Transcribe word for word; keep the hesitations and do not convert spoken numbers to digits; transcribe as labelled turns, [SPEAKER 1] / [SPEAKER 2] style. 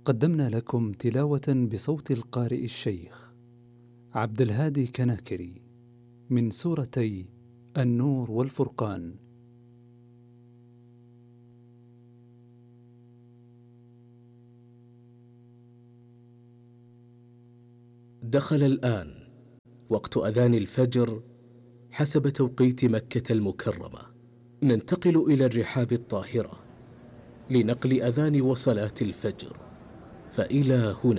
[SPEAKER 1] قدمنا لكم تلاوة بصوت القارئ الشيخ عبد الهادي كناكري من سورتي النور والفرقان.
[SPEAKER 2] دخل الآن وقت أذان الفجر حسب توقيت مكة المكرمة. ننتقل إلى الرحاب الطاهرة لنقل أذان وصلاة الفجر، فإلى هنا